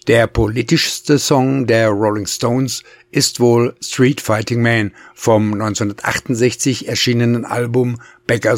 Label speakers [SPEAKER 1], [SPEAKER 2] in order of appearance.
[SPEAKER 1] Der politischste Song der Rolling Stones ist wohl Street Fighting Man vom 1968 erschienenen Album Beggars